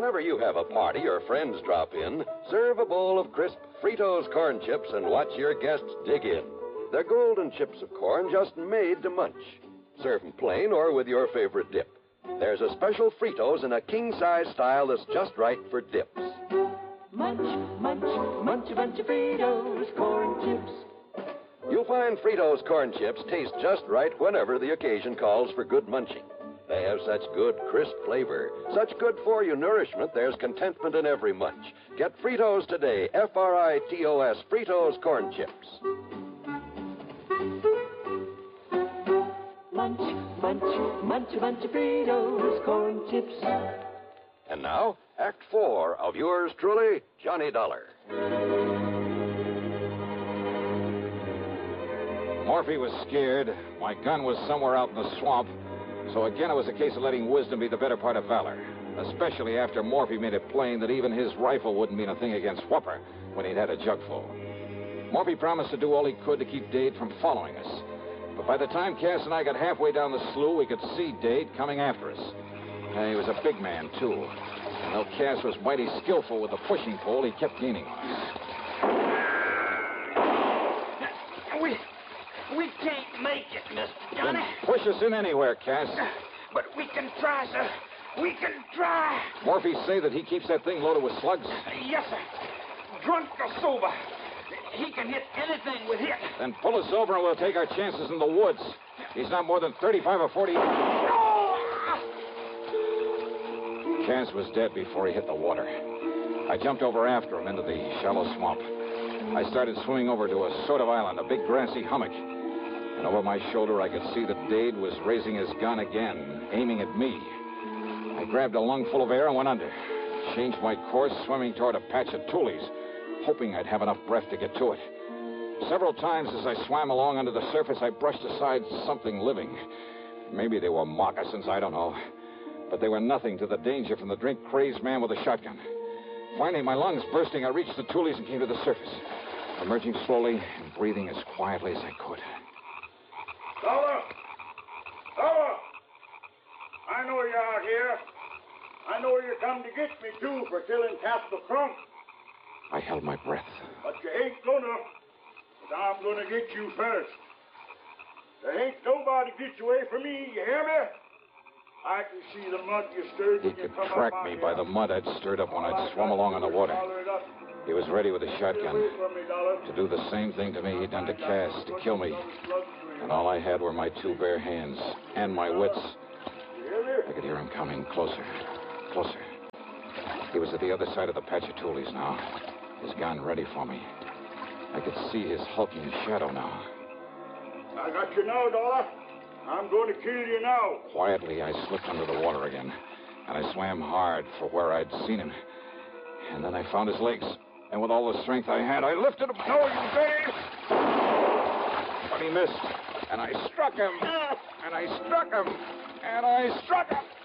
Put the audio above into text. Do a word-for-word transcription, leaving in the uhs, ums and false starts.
Whenever you have a party or friends drop in, serve a bowl of crisp Fritos corn chips and watch your guests dig in. They're golden chips of corn just made to munch. Serve them plain or with your favorite dip. There's a special Fritos in a king-size style that's just right for dips. Munch, munch, munch a bunch of Fritos corn chips. You'll find Fritos corn chips taste just right whenever the occasion calls for good munching. They have such good, crisp flavor, such good-for-you nourishment, there's contentment in every munch. Get Fritos today, F R I T O S, Fritos corn chips. Munch, munch, munch a bunch of Fritos corn chips. And now, Act Four of yours truly, Johnny Dollar. Morphy was scared. My gun was somewhere out in the swamp. So again, it was a case of letting wisdom be the better part of valor, especially after Morphy made it plain that even his rifle wouldn't mean a thing against Whopper when he'd had a jugful. Morphy promised to do all he could to keep Dade from following us. But by the time Cass and I got halfway down the slough, we could see Dade coming after us. And he was a big man, too. And though Cass was mighty skillful with the pushing pole, he kept gaining on us. We... We can't make it, Mister Johnny. Then push us in anywhere, Cass. But we can try, sir. We can try. Morphy say that he keeps that thing loaded with slugs? Yes, sir. Drunk or sober. He can hit anything with hit. Then pull us over and we'll take our chances in the woods. He's not more than thirty-five or forty. Oh! Cass was dead before he hit the water. I jumped over after him into the shallow swamp. I started swimming over to a sort of island, a big grassy hummock. And over my shoulder, I could see that Dade was raising his gun again, aiming at me. I grabbed a lungful of air and went under. Changed my course, swimming toward a patch of tules, hoping I'd have enough breath to get to it. Several times as I swam along under the surface, I brushed aside something living. Maybe they were moccasins, I don't know. But they were nothing to the danger from the drink-crazed man with a shotgun. Finally, my lungs bursting, I reached the tules and came to the surface, emerging slowly and breathing as quietly as I could. Dollar! Dollar! I know you're out here. I know you come to get me, too, for killing Castle Crump. I held my breath. But you ain't gonna. But I'm gonna get you first. There ain't nobody get you away from me, you hear me? I can see the mud you stirred He when you could come track up me out by here. the mud I'd stirred up when I'd swum along in the water. He was ready with a shotgun to do the same thing to me he'd done to Cass, to kill me. And all I had were my two bare hands and my wits. I could hear him coming closer, closer. He was at the other side of the patch of tules now, his gun ready for me. I could see his hulking shadow now. I got you now, Dollar. I'm going to kill you now. Quietly, I slipped under the water again, and I swam hard for where I'd seen him. And then I found his legs, and with all the strength I had, I lifted him. No, you Dave! But he missed, and I struck him, and I struck him, and I struck him.